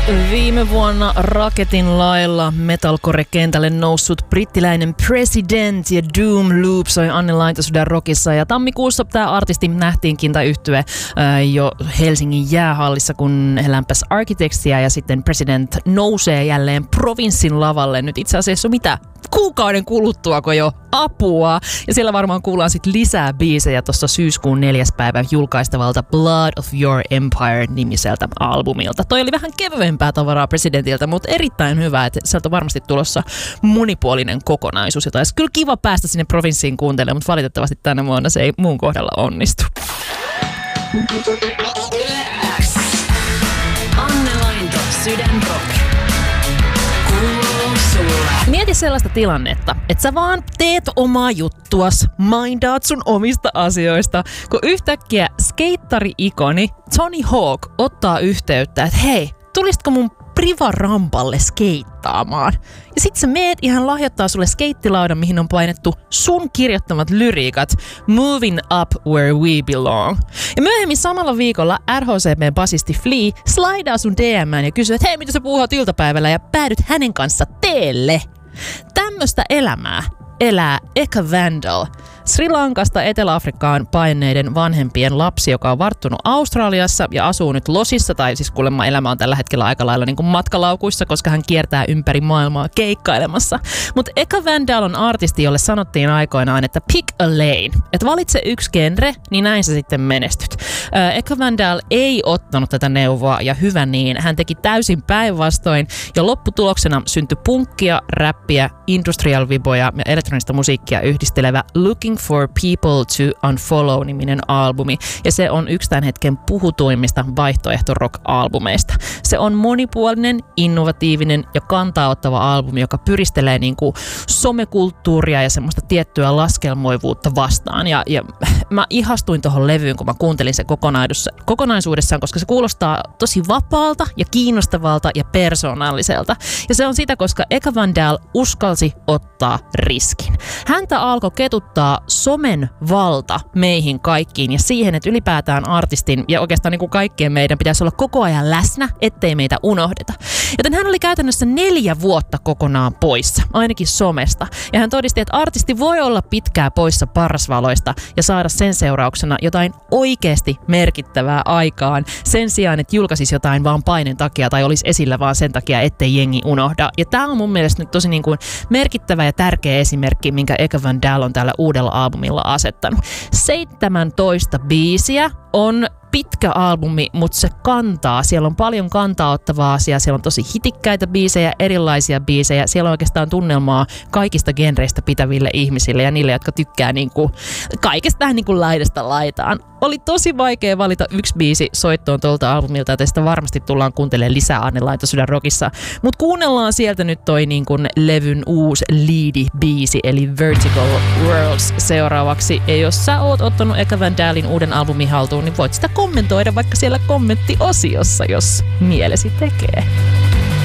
Viime vuonna Raketin lailla metalcore-kentälle noussut brittiläinen President ja Doom Loop soi Anne Laintosydän Rockissa. Ja tammikuussa tämä artisti nähtiinkin tai yhtye jo Helsingin jäähallissa, kun he lämpäs Architectsia ja sitten President nousee jälleen provinssin lavalle. Nyt itse asiassa mitä? Kuukauden kuluttuako jo apua. Ja siellä varmaan kuullaan sitten lisää biisejä tuossa syyskuun 4. päivän julkaistavalta Blood of Your Empire-nimiseltä albumilta. Toi oli vähän kevyempää tavaraa Presidentiltä, mutta erittäin hyvä, että sieltä on varmasti tulossa monipuolinen kokonaisuus. Jota olisi kyllä kiva päästä sinne provinssiin kuuntelemaan, mutta valitettavasti tänä vuonna se ei muun kohdalla onnistu. Anne Lainto, Sydänrock. Mieti sellaista tilannetta, että sä vaan teet omaa juttuas, mindaat sun omista asioista, kun yhtäkkiä skeittari-ikoni Tony Hawk ottaa yhteyttä, että hei, tulistko mun privarampalle skeittaamaan? Ja sit sä meet ihan lahjoittaa sulle skeittilaudan, mihin on painettu sun kirjoittamat lyriikat Moving Up Where We Belong. Ja myöhemmin samalla viikolla RHCP:n basisti Flea slidaa sun DM:ään ja kysyy, että hei, mitä sä puuhaat iltapäivällä, ja päädyt hänen kanssa teelle. Tämmöstä elämää elää Eka Vandal, Sri Lankasta Etelä-Afrikkaan paineiden vanhempien lapsi, joka on varttunut Australiassa ja asuu nyt losissa, tai siis kuulemma elämä on tällä hetkellä aika lailla niin kuin matkalaukuissa, koska hän kiertää ympäri maailmaa keikkailemassa. Mutta Eka Vandal on artisti, jolle sanottiin aikoinaan, että pick a lane, että valitse yksi genre, niin näin sä sitten menestyt. Eka Vandal ei ottanut tätä neuvoa, ja hyvä niin, hän teki täysin päinvastoin, ja lopputuloksena syntyi punkkia, räppiä, industrial viboja ja elektronista musiikkia yhdistelevä Looking for People to Unfollow-niminen albumi, ja se on yksi tämän hetken puhutuimmista vaihtoehto-rock-albumeista. Se on monipuolinen, innovatiivinen ja kantaa-ottava albumi, joka pyristelee niinku somekulttuuria ja semmoista tiettyä laskelmoivuutta vastaan, ja mä ihastuin tohon levyyn, kun mä kuuntelin sen kokonaisuudessaan, koska se kuulostaa tosi vapaalta ja kiinnostavalta ja persoonalliselta, ja se on sitä, koska Eka Vandal uskalsi ottaa riskin. Häntä alkoi ketuttaa somen valta meihin kaikkiin ja siihen, että ylipäätään artistin ja oikeastaan niin kuin kaikkien meidän pitäisi olla koko ajan läsnä, ettei meitä unohdeta. Joten hän oli käytännössä 4 vuotta kokonaan poissa, ainakin somesta. Ja hän todisti, että artisti voi olla pitkää poissa parrasvaloista ja saada sen seurauksena jotain oikeasti merkittävää aikaan sen sijaan, että julkaisisi jotain vaan paineen takia tai olisi esillä vaan sen takia, ettei jengi unohda. Ja tää on mun mielestä nyt tosi niin kuin merkittävä ja tärkeä esimerkki, minkä Eka Vandal on tällä uudella albumilla asettanut. 17 biisiä on pitkä albumi, mutta se kantaa. Siellä on paljon kantaa ottavaa asiaa. Siellä on tosi hitikkäitä biisejä, erilaisia biisejä. Siellä on oikeastaan tunnelmaa kaikista genreistä pitäville ihmisille ja niille, jotka tykkää niinku kaikesta tähän niinku laidasta laitaan. Oli tosi vaikea valita yksi biisi soittoon tuolta albumilta, ja tästä varmasti tullaan kuuntelemaan lisää Anne Laintosydän Rockissa. Mutta kuunnellaan sieltä nyt toi niinku levyn uusi leadi-biisi, eli Vertical Worlds seuraavaksi. Ja jos sä oot ottanut Eka Vandalin uuden albumin haltuun, niin voit sitä kommentoida vaikka siellä kommenttiosiossa, jos mielesi tekee.